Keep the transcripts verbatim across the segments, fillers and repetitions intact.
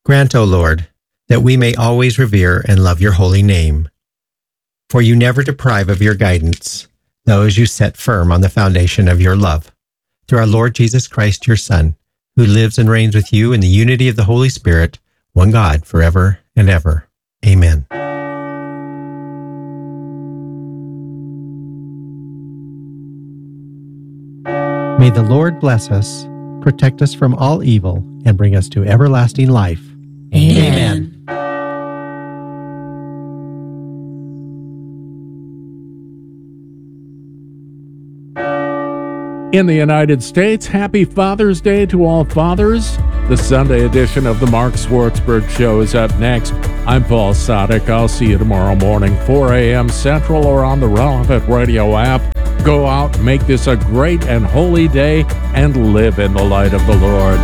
Grant, O Lord, that we may always revere and love your holy name. For you never deprive of your guidance those you set firm on the foundation of your love. Through our Lord Jesus Christ, your Son, who lives and reigns with you in the unity of the Holy Spirit, one God, forever and ever. Amen. May the Lord bless us, protect us from all evil, and bring us to everlasting life. Amen. Amen. In the United States, happy Father's Day to all fathers. The Sunday edition of the Mark Swartzberg Show is up next. I'm Paul Sadek. I'll see you tomorrow morning, four a.m. Central, or on the relevant radio app. Go out, make this a great and holy day, and live in the light of the Lord.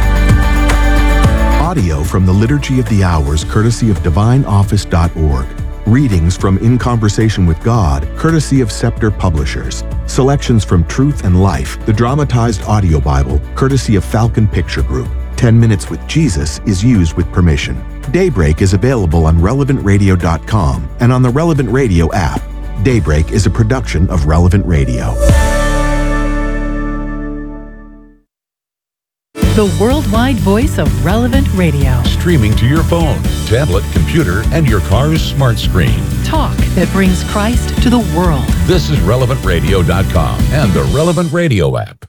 Audio from the Liturgy of the Hours, courtesy of divine office dot org. Readings from In Conversation with God, courtesy of Scepter Publishers. Selections from Truth and Life, the dramatized audio Bible, courtesy of Falcon Picture Group. ten minutes with Jesus is used with permission. Daybreak is available on relevant radio dot com and on the Relevant Radio app. Daybreak is a production of Relevant Radio. The worldwide voice of Relevant Radio. Streaming to your phone, tablet, computer, and your car's smart screen. Talk that brings Christ to the world. This is relevant radio dot com and the Relevant Radio app.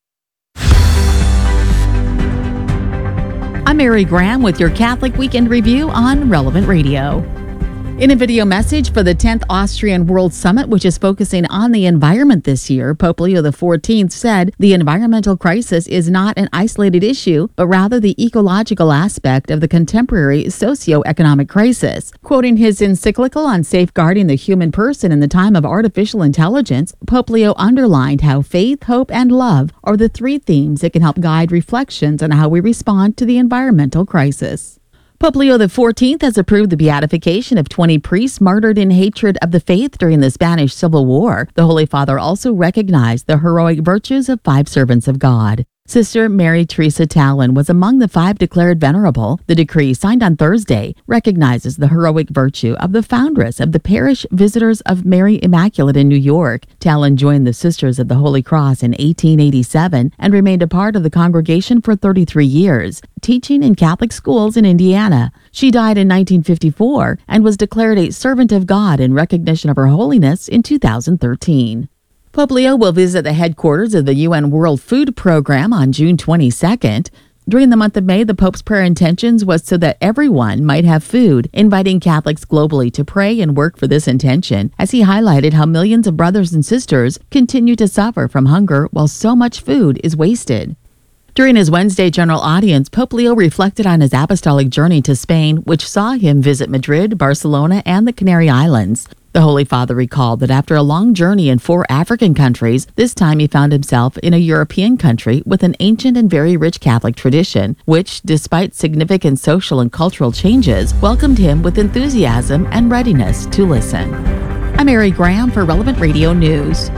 I'm Mary Graham with your Catholic Weekend Review on Relevant Radio. In a video message for the tenth Austrian World Summit, which is focusing on the environment this year, Pope Leo the fourteenth said the environmental crisis is not an isolated issue, but rather the ecological aspect of the contemporary socio-economic crisis. Quoting his encyclical on safeguarding the human person in the time of artificial intelligence, Pope Leo underlined how faith, hope, and love are the three themes that can help guide reflections on how we respond to the environmental crisis. Pope Leo the fourteenth has approved the beatification of twenty priests martyred in hatred of the faith during the Spanish Civil War. The Holy Father also recognized the heroic virtues of five servants of God. Sister Mary Teresa Tallon was among the five declared venerable. The decree, signed on Thursday, recognizes the heroic virtue of the foundress of the Parish Visitors of Mary Immaculate in New York. Tallon joined the Sisters of the Holy Cross in eighteen eighty-seven and remained a part of the congregation for thirty-three years, teaching in Catholic schools in Indiana. She died in nineteen fifty-four and was declared a servant of God in recognition of her holiness in two thousand thirteen. Pope Leo will visit the headquarters of the U N World Food Program on June twenty-second. During the month of May, the Pope's prayer intentions was so that everyone might have food, inviting Catholics globally to pray and work for this intention, as he highlighted how millions of brothers and sisters continue to suffer from hunger while so much food is wasted. During his Wednesday general audience, Pope Leo reflected on his apostolic journey to Spain, which saw him visit Madrid, Barcelona, and the Canary Islands. The Holy Father recalled that after a long journey in four African countries, this time he found himself in a European country with an ancient and very rich Catholic tradition, which, despite significant social and cultural changes, welcomed him with enthusiasm and readiness to listen. I'm Mary Graham for Relevant Radio News.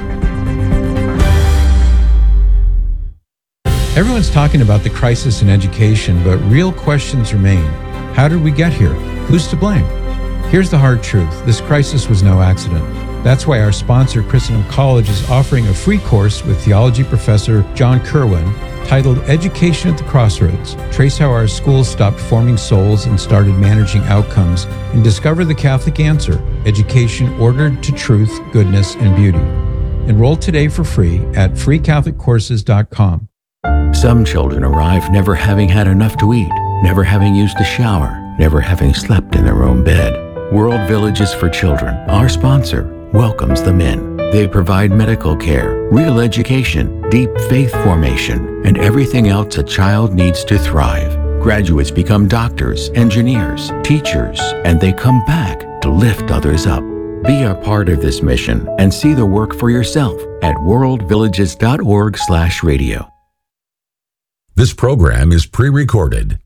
Everyone's talking about the crisis in education, but real questions remain. How did we get here? Who's to blame? Here's the hard truth. This crisis was no accident. That's why our sponsor, Christendom College, is offering a free course with theology professor John Kerwin titled Education at the Crossroads. Trace how our schools stopped forming souls and started managing outcomes, and discover the Catholic answer: education ordered to truth, goodness, and beauty. Enroll today for free at free catholic courses dot com. Some children arrive never having had enough to eat, never having used a shower, never having slept in their own bed. World Villages for Children, our sponsor, welcomes them in. They provide medical care, real education, deep faith formation, and everything else a child needs to thrive. Graduates become doctors, engineers, teachers, and they come back to lift others up. Be a part of this mission and see the work for yourself at world villages dot org slash radio. This program is pre-recorded.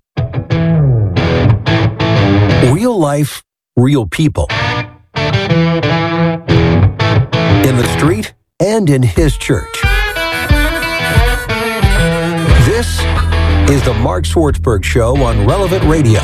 Real life, real people. In the street and in his church. This is the Mark Schwartzberg Show on Relevant Radio.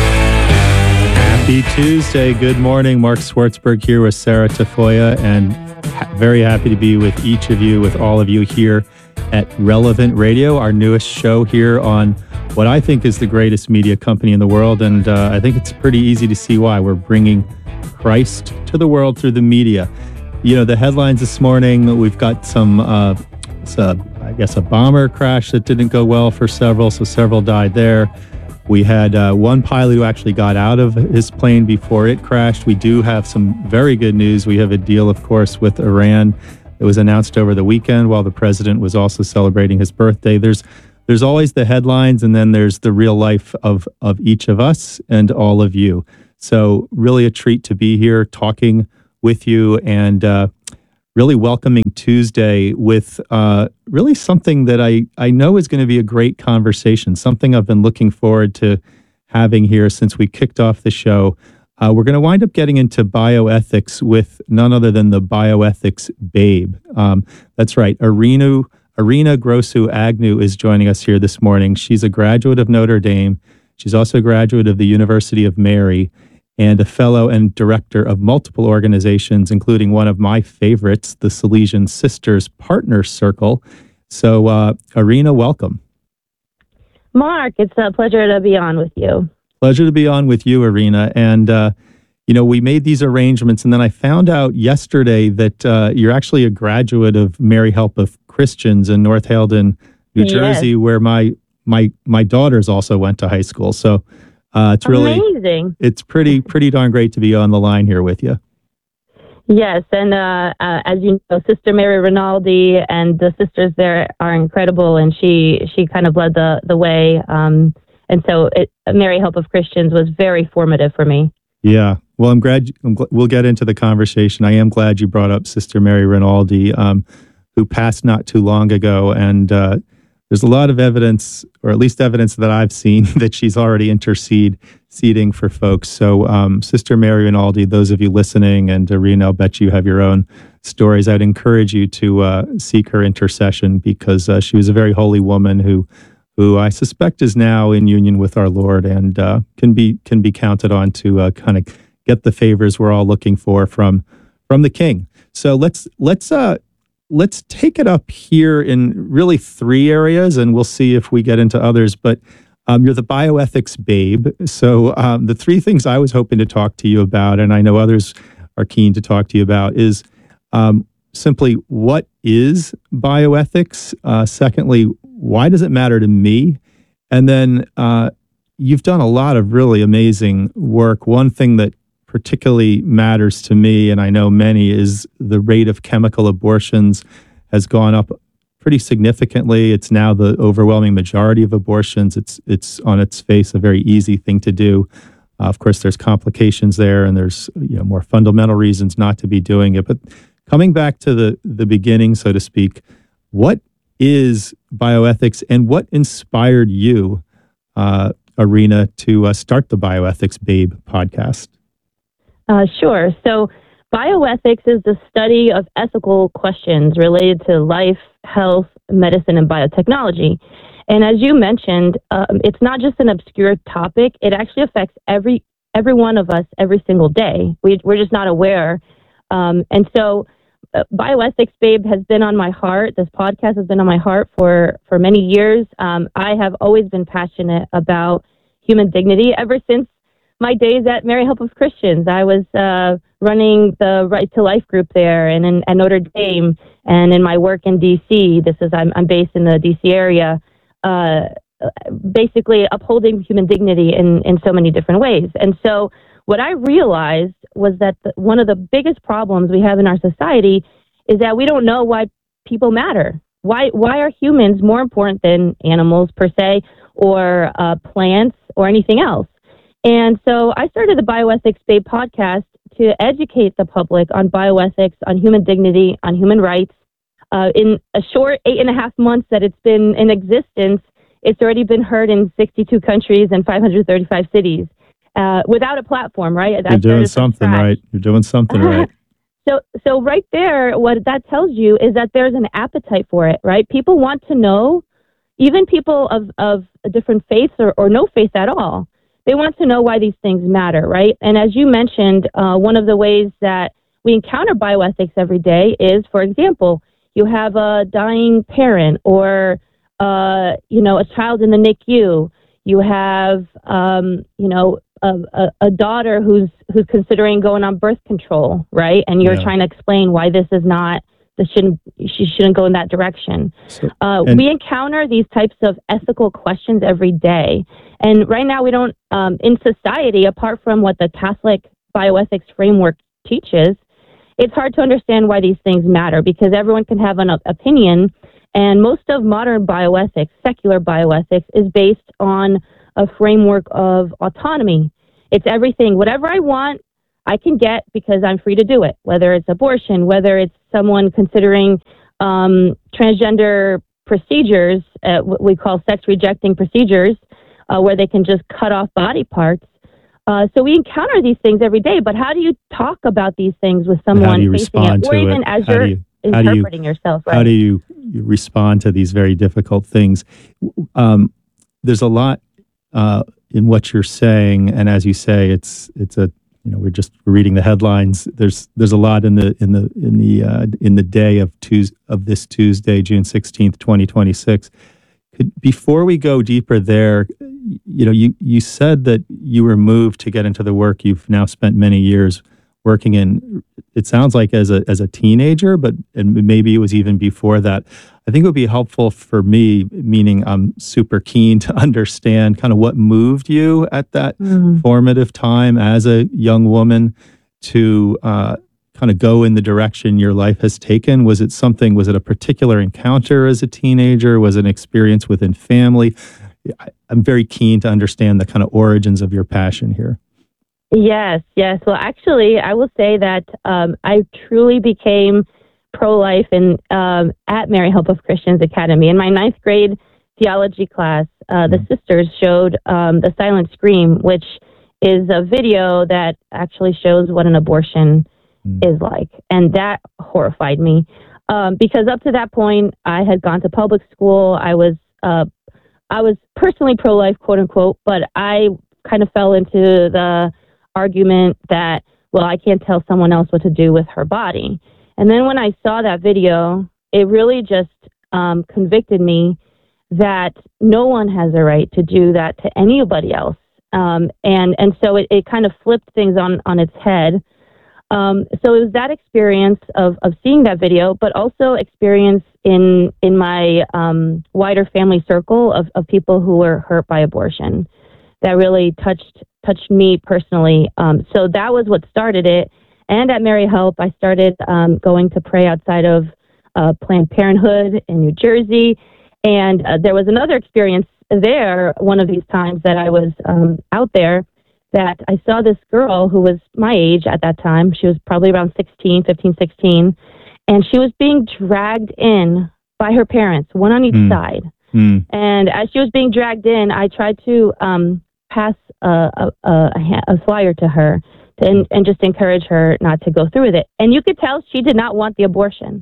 Happy Tuesday. Good morning. Mark Schwartzberg here with Sarah Tafoya, and ha- very happy to be with each of you, with all of you here at Relevant Radio, our newest show here on what I think is the greatest media company in the world. And uh, I think it's pretty easy to see why. We're bringing Christ to the world through the media. You know, the headlines this morning, we've got some, uh, some, I guess, a bomber crash that didn't go well for several, so several died there. We had uh, one pilot who actually got out of his plane before it crashed. We do have some very good news. We have a deal, of course, with Iran. It was announced over the weekend while the president was also celebrating his birthday. There's there's always the headlines, and then there's the real life of, of each of us and all of you. So really a treat to be here talking with you, and uh, really welcoming Tuesday with uh, really something that I, I know is going to be a great conversation, something I've been looking forward to having here since we kicked off the show. Uh, we're going to wind up getting into bioethics with none other than the bioethics babe. Um, that's right. Irina, Irina Grosu-Agnew is joining us here this morning. She's a graduate of Notre Dame. She's also a graduate of the University of Mary and a fellow and director of multiple organizations, including one of my favorites, the Salesian Sisters Partner Circle. So, uh, Irina, welcome. Mark, it's a pleasure to be on with you. Pleasure to be on with you, Irina. And, uh, you know, we made these arrangements, and then I found out yesterday that uh, you're actually a graduate of Mary Help of Christians in North Haledon, New Yes. Jersey, where my my my daughters also went to high school. So uh, it's really amazing. It's pretty pretty darn great to be on the line here with you. Yes, and uh, uh, as you know, Sister Mary Rinaldi and the sisters there are incredible, and she she kind of led the the way. Um, and so, it, Mary Help of Christians was very formative for me. Yeah. Well, I'm glad, I'm gl- we'll get into the conversation. I am glad you brought up Sister Mary Rinaldi, um, who passed not too long ago. And uh, there's a lot of evidence, or at least evidence that I've seen, that she's already intercede, seeding for folks. So um, Sister Mary Rinaldi, those of you listening, and Irina, I'll bet you have your own stories. I'd encourage you to uh, seek her intercession, because uh, she was a very holy woman who who I suspect is now in union with our Lord, and uh, can be can be counted on to uh, kind of get the favors we're all looking for from from the King. So let's let's uh, let's take it up here in really three areas, and we'll see if we get into others. But um, you're the bioethics babe. So um, the three things I was hoping to talk to you about, and I know others are keen to talk to you about, is um, simply what is bioethics? Uh, secondly, why does it matter to me? And then uh, you've done a lot of really amazing work. One thing that particularly matters to me, and I know many, is the rate of chemical abortions has gone up pretty significantly. It's now the overwhelming majority of abortions. It's it's on its face a very easy thing to do. Uh, of course, there's complications there, and there's you know more fundamental reasons not to be doing it. But coming back to the the beginning, so to speak, what is bioethics, and what inspired you, uh, Irina, to uh, start the Bioethics Babe podcast? Uh, sure. So bioethics is the study of ethical questions related to life, health, medicine, and biotechnology. And as you mentioned, um, it's not just an obscure topic. It actually affects every every one of us every single day. We, we're just not aware. Um, and so Uh, Bioethics Babe has been on my heart. This podcast has been on my heart for, for many years. Um, I have always been passionate about human dignity ever since my days at Mary Help of Christians. I was uh, running the Right to Life group there, and in, at Notre Dame, and in my work in D C. This is I'm, I'm based in the D C area. Uh, basically upholding human dignity in, in so many different ways. And so what I realized was that the, one of the biggest problems we have in our society is that we don't know why people matter. Why why are humans more important than animals per se, or uh, plants, or anything else? And so I started the Bioethics Babe podcast to educate the public on bioethics, on human dignity, on human rights. Uh, in a short eight and a half months that it's been in existence, it's already been heard in sixty-two countries and five hundred thirty-five cities. Uh, without a platform, right? You're doing something right. You're doing something right. So, so right there, what that tells you is that there's an appetite for it, right? People want to know, even people of, of different faiths or, or no faith at all, they want to know why these things matter, right? And as you mentioned, uh, one of the ways that we encounter bioethics every day is, for example, you have a dying parent or, uh, you know, a child in the N I C U. You have, um, you know, a, a, a daughter who's who's considering going on birth control, right? And you're Yeah. trying to explain why this is not, this shouldn't, she shouldn't go in that direction. So, Uh, and- we encounter these types of ethical questions every day. And right now we don't, um, in society, apart from what the Catholic bioethics framework teaches, it's hard to understand why these things matter because everyone can have an op- opinion. And most of modern bioethics, secular bioethics, is based on a framework of autonomy. It's everything, whatever I want, I can get because I'm free to do it, whether it's abortion, whether it's someone considering um, transgender procedures, uh, what we call sex rejecting procedures, uh, where they can just cut off body parts. Uh, so we encounter these things every day, but how do you talk about these things with And how someone do you facing respond it, or to even it? as How you're do you- how do you- interpreting yourself, right? How do you, you respond to these very difficult things? Um, there's a lot uh, in what you're saying, and as you say, it's it's a you know we're just reading the headlines. There's there's a lot in the in the in the uh, in the day of Tues of this Tuesday, June sixteenth, twenty twenty-six. Could, before we go deeper there, you know, you you said that you were moved to get into the work you've now spent many years working in. It sounds like as a as a teenager, but and maybe it was even before that. I think it would be helpful for me, meaning I'm super keen to understand kind of what moved you at that Mhm. formative time as a young woman to uh, kind of go in the direction your life has taken. Was it something, was it a particular encounter as a teenager? Was it an experience within family? I- I'm very keen to understand the kind of origins of your passion here. Yes, yes. Well, actually, I will say that um, I truly became pro-life in um, at Mary Hope of Christians Academy. In my ninth grade theology class, uh, the sisters showed um, The Silent Scream, which is a video that actually shows what an abortion is like. And that horrified me um, because up to that point, I had gone to public school. I was uh, I was personally pro-life, quote unquote, but I kind of fell into the argument that, well, I can't tell someone else what to do with her body. And then when I saw that video, it really just um, convicted me that no one has a right to do that to anybody else. Um, and, and so it, it kind of flipped things on, on its head. Um, so it was that experience of, of seeing that video, but also experience in, in my um, wider family circle of, of people who were hurt by abortion that really touched touched me personally. Um, so that was what started it. And at Mary Hope, I started um, going to pray outside of uh, Planned Parenthood in New Jersey. And uh, there was another experience there, one of these times that I was um, out there, that I saw this girl who was my age at that time. She was probably around sixteen, fifteen, sixteen. And she was being dragged in by her parents, one on each Mm. side. Mm. And as she was being dragged in, I tried to um, pass a, a, a, ha- a flyer to her to, and, and just encourage her not to go through with it. And you could tell she did not want the abortion.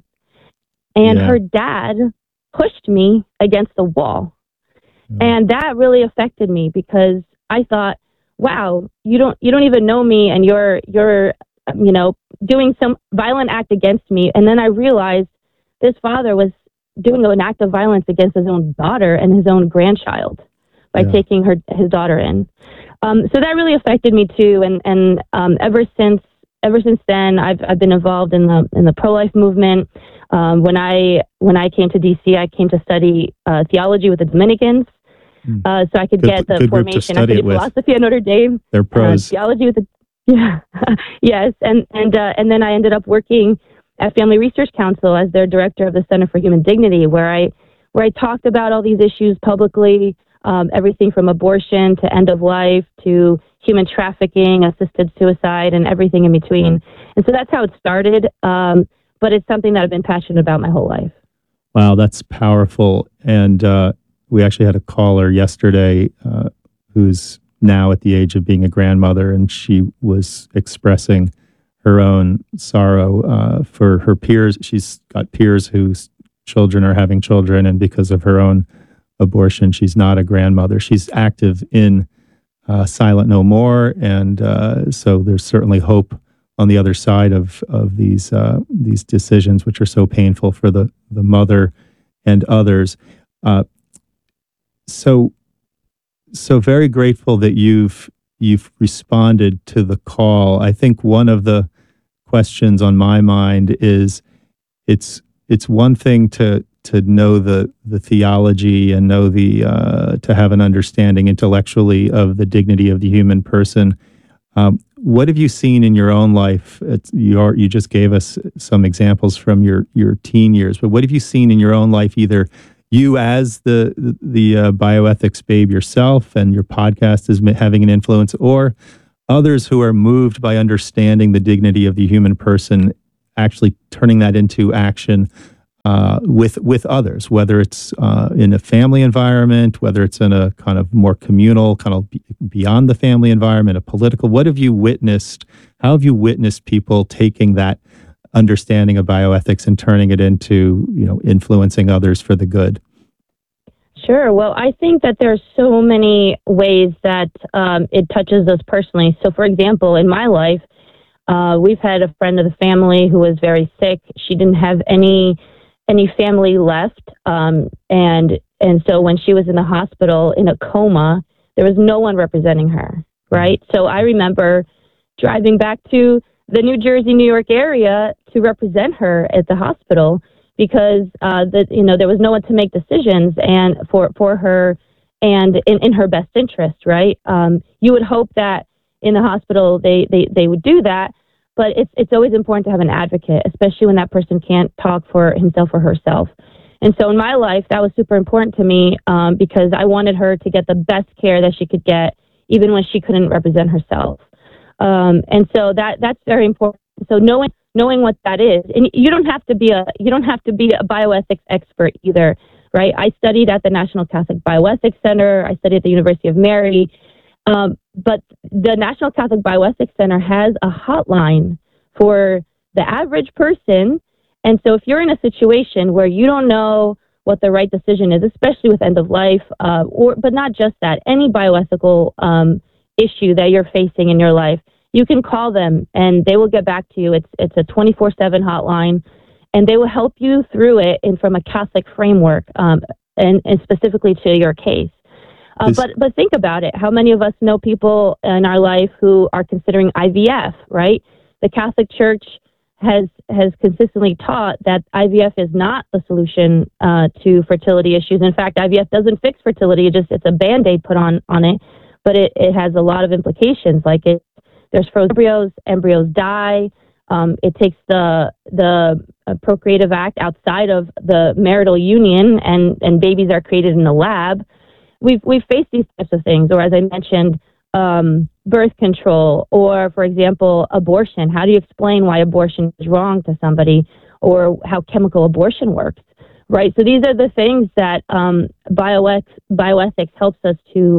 And Yeah. her dad pushed me against the wall. Mm. And that really affected me because I thought, wow, you don't you don't even know me, and you're you're um, you know doing some violent act against me. And then I realized this father was doing an act of violence against his own daughter and his own grandchild by Yeah. taking her his daughter in. Um, so that really affected me too. And and um, ever since ever since then, I've I've been involved in the in the pro-life movement. Um, when I when I came to D C, I came to study uh, theology with the Dominicans. Mm. Uh, so I could Good- get the good group to formation. I study studied it with. philosophy at Notre Dame, They're uh, pros. theology with the yeah, yes, and and uh, and then I ended up working at Family Research Council as their director of the Center for Human Dignity, where I where I talked about all these issues publicly, um, everything from abortion to end of life to human trafficking, assisted suicide, and everything in between. And so that's how it started. Um, but it's something that I've been passionate about my whole life. Wow, that's powerful. And uh, we actually had a caller yesterday uh, who's now at the age of being a grandmother, and she was expressing her own sorrow uh, for her peers. She's got peers whose children are having children, and because of her own abortion. She's not a grandmother. She's active in uh, Silent No More, and uh, so there's certainly hope on the other side of of these uh, these decisions, which are so painful for the the mother and others. Uh, so so very grateful that you've you've responded to the call. I think one of the questions on my mind is it's it's one thing to to know the the theology and know the uh, to have an understanding intellectually of the dignity of the human person. Um, what have you seen in your own life? It's, you are, you just gave us some examples from your your teen years, but what have you seen in your own life, either you as the the uh, bioethics babe yourself and your podcast is having an influence, or others who are moved by understanding the dignity of the human person, actually turning that into action uh, with with others, whether it's uh, in a family environment, whether it's in a kind of more communal, kind of beyond the family environment, a political. What have you witnessed? How have you witnessed people taking that understanding of bioethics and turning it into, you know, influencing others for the good? Sure. Well, I think that there's so many ways that um, it touches us personally. So, for example, in my life, uh, we've had a friend of the family who was very sick. She didn't have any any family left, um, and and so when she was in the hospital in a coma, there was no one representing her. Right. So I remember driving back to the New Jersey, New York area to represent her at the hospital, because uh, the, you know, there was no one to make decisions and for, for her and in, in her best interest, right? Um, you would hope that in the hospital they, they, they would do that, but it's it's always important to have an advocate, especially when that person can't talk for himself or herself. And so in my life, that was super important to me um, because I wanted her to get the best care that she could get, even when she couldn't represent herself. Um, and so that that's very important. So knowing knowing what that is, and you don't have to be a you don't have to be a bioethics expert either, right? I studied at the National Catholic Bioethics Center. I studied at the University of Mary, um, but the National Catholic Bioethics Center has a hotline for the average person. And so if you're in a situation where you don't know what the right decision is, especially with end of life, uh, or but not just that, any bioethical um, issue that you're facing in your life, you can call them and they will get back to you. It's it's a twenty-four seven hotline, and they will help you through it in from a Catholic framework, um, and, and specifically to your case. Uh, but but think about it. How many of us know people in our life who are considering I V F, right? The Catholic Church has has consistently taught that I V F is not the solution uh, to fertility issues. In fact, I V F doesn't fix fertility. It just it's a Band-Aid put on on it, but it, it has a lot of implications. Like it, there's frozen embryos, embryos die. Um, it takes the the uh, procreative act outside of the marital union, and and babies are created in the lab. We've we've faced these types of things, or as I mentioned, um, birth control, or for example, abortion. How do you explain why abortion is wrong to somebody, or how chemical abortion works, right? So these are the things that um, bioethics, bioethics helps us to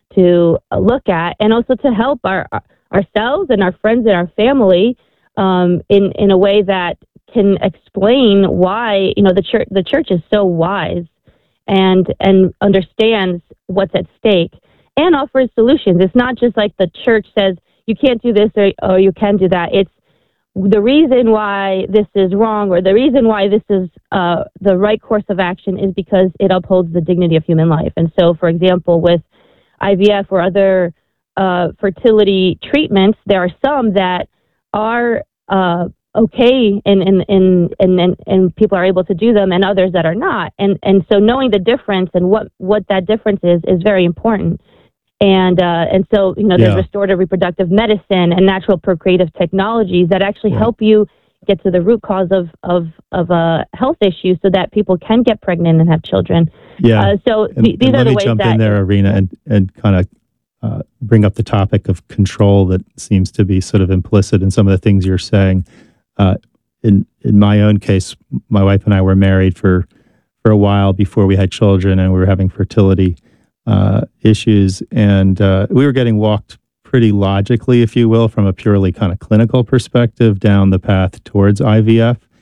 to look at, and also to help our ourselves and our friends and our family um, in in a way that can explain why, you know, the church the church is so wise and and understands what's at stake and offers solutions. It's not just like the church says you can't do this or, or you can do that. It's the reason why this is wrong, or the reason why this is uh, the right course of action is because it upholds the dignity of human life. And so, for example, with I V F or other uh, fertility treatments, there are some that are uh, okay and and, and and and and people are able to do them, and others that are not. And and so knowing the difference and what, what that difference is is very important. And uh, and so, you know, there's Yeah. restorative reproductive medicine and natural procreative technologies that actually Yeah. help you get to the root cause of of of a health issue, so that people can get pregnant and have children. Yeah. Uh, so And, th- these and are let the me ways jump that in there, Irina, and, and kind of uh, bring up the topic of control that seems to be sort of implicit in some of the things you're saying. Uh, in in my own case, my wife and I were married for for a while before we had children, and we were having fertility uh, issues, and uh, we were getting walked pretty logically, if you will, from a purely kind of clinical perspective down the path towards I V F.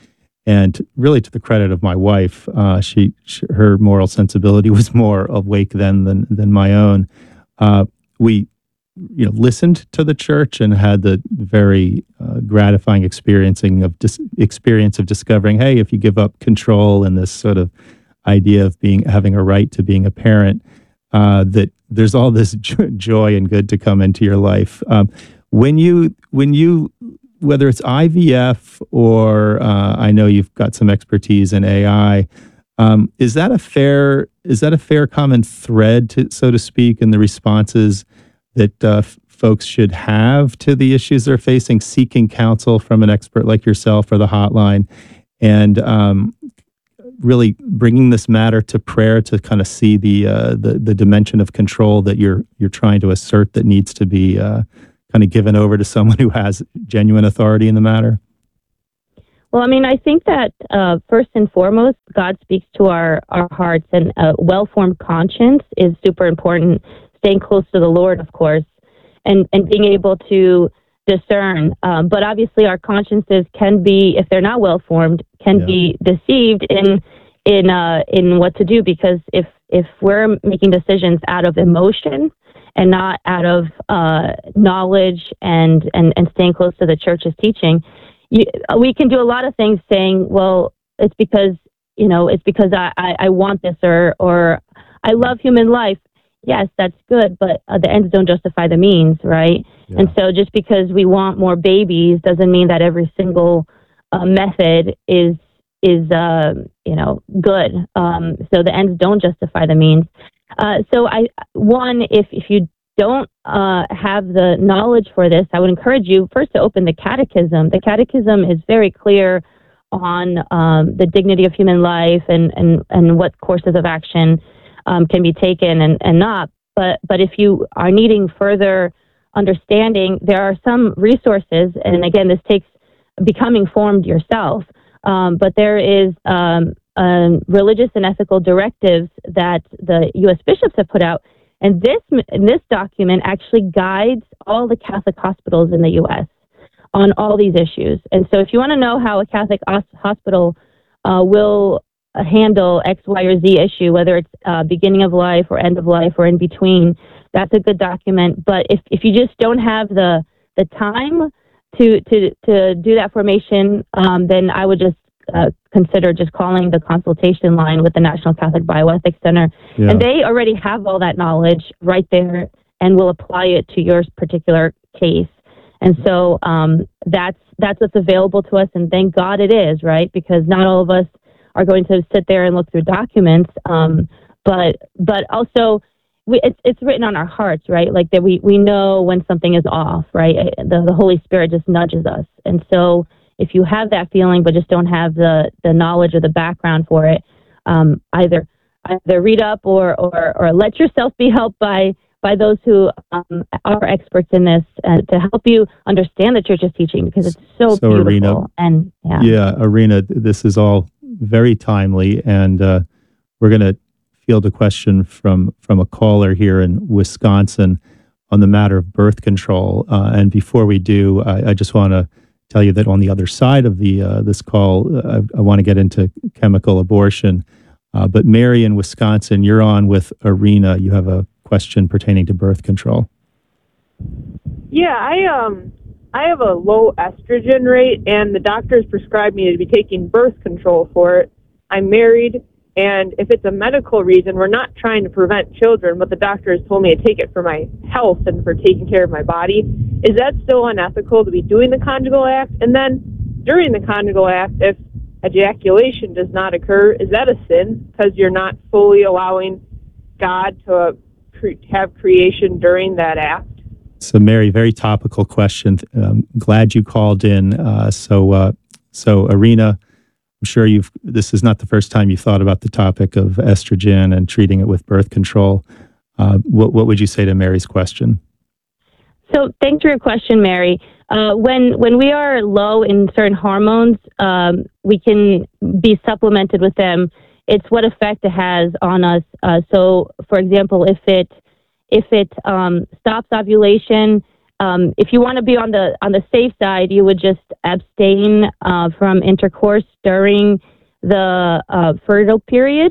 And really, to the credit of my wife, uh, she, she her moral sensibility was more awake then than than my own. Uh, we, you know, listened to the church and had the very uh, gratifying experiencing of dis- experience of discovering, hey, if you give up control and this sort of idea of being having a right to being a parent, uh, that there's all this joy and good to come into your life. Um, when you when you whether it's I V F or uh, I know you've got some expertise in A I, um, is that a fair is that a fair common thread, to, so to speak, in the responses that uh, f- folks should have to the issues they're facing, seeking counsel from an expert like yourself or the hotline, and um, really bringing this matter to prayer to kind of see the uh, the the dimension of control that you're you're trying to assert that needs to be uh, kind of given over to someone who has genuine authority in the matter? Well, I mean, I think that uh, first and foremost, God speaks to our, our hearts, and a well-formed conscience is super important. Staying close to the Lord, of course, and, and being able to discern. Um, but obviously, our consciences can be, if they're not well-formed, can yeah. be deceived in in uh, in what to do. Because if if we're making decisions out of emotion and not out of uh, knowledge and, and, and staying close to the church's teaching, you, we can do a lot of things saying, well, it's because, you know, it's because I, I, I want this, or, or I love human life. Yes, that's good, but uh, the ends don't justify the means, right? Yeah. And so just because we want more babies doesn't mean that every single uh, method is, is uh, you know, good. Um, so the ends don't justify the means. Uh, so I, one, if, if you don't uh, have the knowledge for this, I would encourage you first to open the catechism. The catechism is very clear on um, the dignity of human life and, and, and what courses of action um, can be taken and, and not. But, but if you are needing further understanding, there are some resources, and again, this takes becoming formed yourself, um, but there is um, Um, religious and ethical directives that the U S bishops have put out. And this this document actually guides all the Catholic hospitals in the U S on all these issues. And so if you want to know how a Catholic os- hospital uh, will handle X, Y, or Z issue, whether it's uh, beginning of life or end of life or in between, that's a good document. But if, if you just don't have the the time to, to, to do that formation, um, then I would just Uh, consider just calling the consultation line with the National Catholic Bioethics Center. Yeah. And they already have all that knowledge right there and will apply it to your particular case. And so um, that's that's what's available to us, and thank God it is, right? Because not all of us are going to sit there and look through documents, um, but but also we, it's it's written on our hearts, right? Like that we, we know when something is off, right? The, the Holy Spirit just nudges us. And so if you have that feeling but just don't have the, the knowledge or the background for it, um, either either read up or, or or let yourself be helped by by those who um, are experts in this uh, to help you understand the church's teaching, because it's so, so beautiful. Irina, and yeah, yeah, Irina, this is all very timely, and uh, we're going to field a question from from a caller here in Wisconsin on the matter of birth control. Uh, and before we do, I, I just want to tell you that on the other side of the uh, this call, uh, I, I want to get into chemical abortion. Uh, but Mary in Wisconsin, you're on with Irina. You have a question pertaining to birth control. Yeah, I um I have a low estrogen rate, and the doctors prescribed me to be taking birth control for it. I'm married, and if it's a medical reason, we're not trying to prevent children, but the doctors told me to take it for my health and for taking care of my body. Is that still unethical to be doing the conjugal act? And then during the conjugal act, if ejaculation does not occur, is that a sin because you're not fully allowing God to cre- have creation during that act? So, Mary, very topical question. Um, glad you called in. Uh, so, uh, so Irina, I'm sure you've. This is not the first time you thought about the topic of estrogen and treating it with birth control. Uh, what, what would you say to Mary's question? So thanks for your question, Mary. Uh, when when we are low in certain hormones, um, we can be supplemented with them. It's what effect it has on us. Uh, so, for example, if it if it um, stops ovulation, Um, if you want to be on the on the safe side, you would just abstain uh, from intercourse during the uh, fertile period.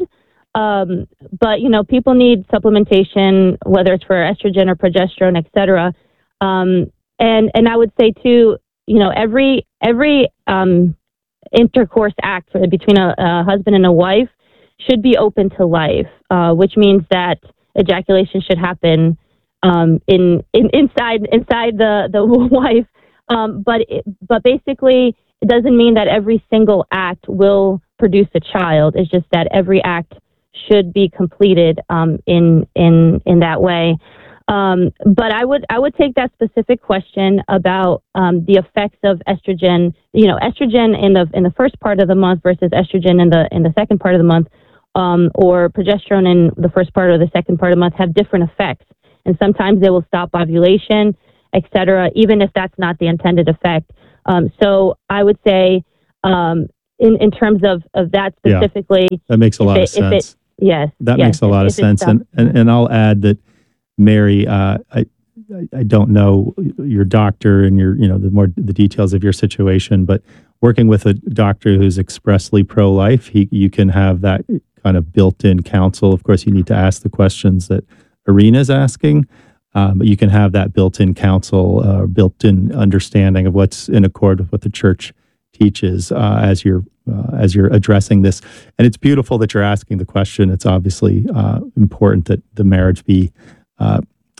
Um, but you know, people need supplementation, whether it's for estrogen or progesterone, et cetera. Um, and and I would say too, you know, every every um, intercourse act for, between a, a husband and a wife should be open to life, uh, which means that ejaculation should happen um, in, in inside inside the the wife. Um, but it, but basically, it doesn't mean that every single act will produce a child. It's just that every act should be completed um, in in in that way. Um, but I would I would take that specific question about um, the effects of estrogen. You know, estrogen in the in the first part of the month versus estrogen in the in the second part of the month, um, or progesterone in the first part or the second part of the month have different effects. And sometimes they will stop ovulation, et cetera, even if that's not the intended effect. Um, so I would say, um, in in terms of of that specifically, yeah, that makes a lot it, of sense. It, yes, that yes, makes a lot if, of sense. And, and and I'll add that, Mary, uh, I I don't know your doctor and your you know the more the details of your situation, but working with a doctor who's expressly pro-life, he you can have that kind of built-in counsel. Of course, you need to ask the questions that Irina's asking, um, but you can have that built-in counsel, uh, built-in understanding of what's in accord with what the church teaches uh, as you're uh, as you're addressing this. And it's beautiful that you're asking the question. It's obviously uh, important that the marriage be uh,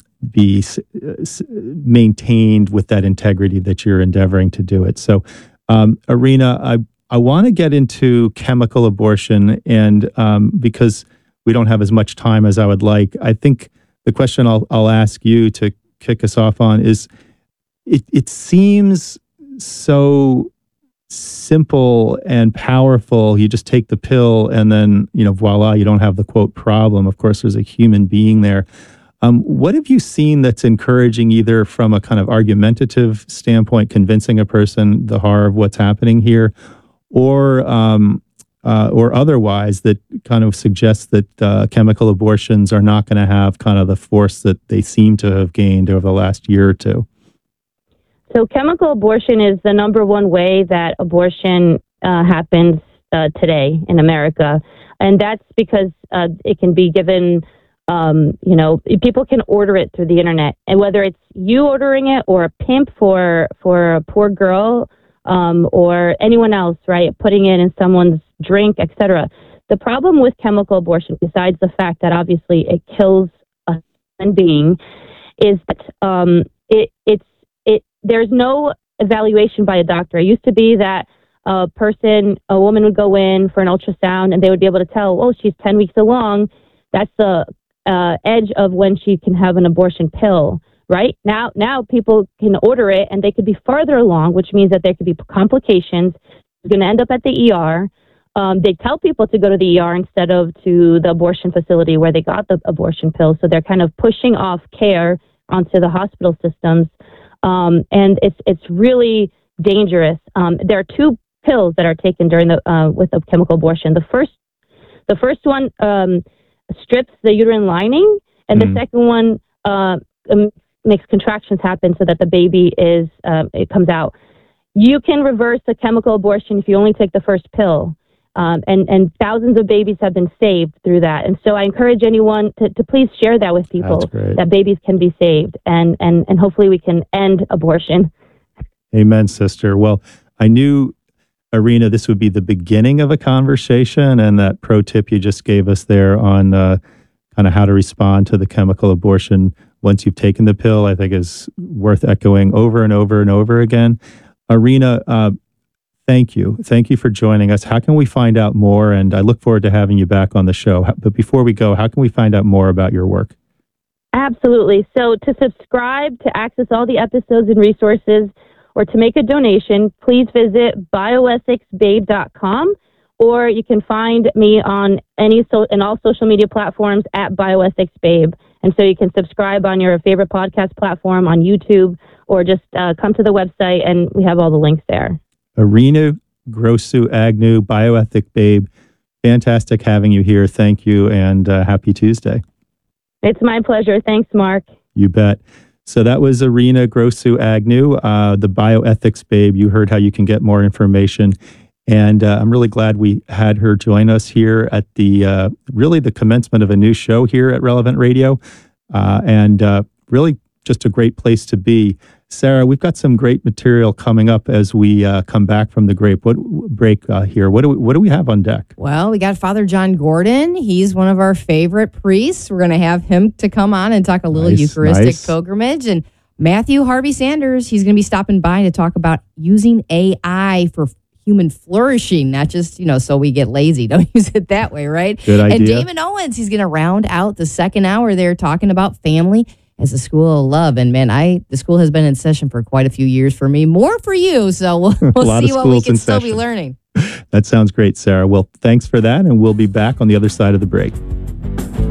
be s- s- maintained with that integrity that you're endeavoring to do it. So, um, Irina, I I want to get into chemical abortion, and um, because we don't have as much time as I would like, I think the question I'll I'll ask you to kick us off on is, it it seems so simple and powerful. You just take the pill and then, you know, voila, you don't have the quote problem. Of course, there's a human being there. Um, what have you seen that's encouraging, either from a kind of argumentative standpoint, convincing a person the horror of what's happening here, or um, uh, or otherwise, that kind of suggests that uh, chemical abortions are not going to have kind of the force that they seem to have gained over the last year or two? So chemical abortion is the number one way that abortion uh, happens uh, today in America. And that's because uh, it can be given, um, you know, people can order it through the internet. And whether it's you ordering it or a pimp for, for a poor girl um, or anyone else, right, putting it in someone's drink, et cetera. The problem with chemical abortion, besides the fact that obviously it kills a human being, is that um, it, it's It there's no evaluation by a doctor. It used to be that a person, a woman would go in for an ultrasound and they would be able to tell, oh, she's ten weeks along. That's the uh, edge of when she can have an abortion pill, right? Now, now people can order it and they could be farther along, which means that there could be complications. It's going to end up at the E R. Um, they tell people to go to the E R instead of to the abortion facility where they got the abortion pill. So they're kind of pushing off care onto the hospital systems. Um, and it's it's really dangerous. Um, there are two pills that are taken during the uh, with a chemical abortion. The first the first one um, strips the uterine lining, and mm. the second one uh, um, makes contractions happen so that the baby is uh, it comes out. You can reverse a chemical abortion if you only take the first pill. Um, and, and thousands of babies have been saved through that. And so I encourage anyone to, to please share that with people, that babies can be saved, and, and, and hopefully we can end abortion. Amen, sister. Well, I knew, Irina, this would be the beginning of a conversation, and that pro tip you just gave us there on uh, kind of how to respond to the chemical abortion once you've taken the pill, I think is worth echoing over and over and over again. Irina, uh, thank you. Thank you for joining us. How can we find out more? And I look forward to having you back on the show. But before we go, how can we find out more about your work? Absolutely. So to subscribe, to access all the episodes and resources, or to make a donation, please visit bioethics babe dot com, or you can find me on any so in all social media platforms at bioethics babe. And so you can subscribe on your favorite podcast platform, on YouTube, or just uh, come to the website and we have all the links there. Irina Grosu Agnew, Bioethic Babe. Fantastic having you here. Thank you, and uh, happy Tuesday. It's my pleasure. Thanks, Mark. You bet. So that was Irina Grosu Agnew, uh, the bioethics babe. You heard how you can get more information. And uh, I'm really glad we had her join us here at the, uh, really the commencement of a new show here at Relevant Radio. Uh, and uh, really just a great place to be. Sarah, we've got some great material coming up as we uh, come back from the grape. What break uh, here? What do we, what do we have on deck? Well, we got Father John Gordon. He's one of our favorite priests. We're going to have him to come on and talk a little Nice, Eucharistic nice. pilgrimage. And Matthew Harvey Sanders, he's going to be stopping by to talk about using A I for human flourishing, not just, you know, so we get lazy. Don't use it that way, right? Good idea. And Damon Owens, he's going to round out the second hour there talking about family as a school of love. And man, I the school has been in session for quite a few years for me, more for you. So we'll, we'll lot see of what we schools can in still be session. learning. That sounds great, Sarah. Well, thanks for that, and we'll be back on the other side of the break.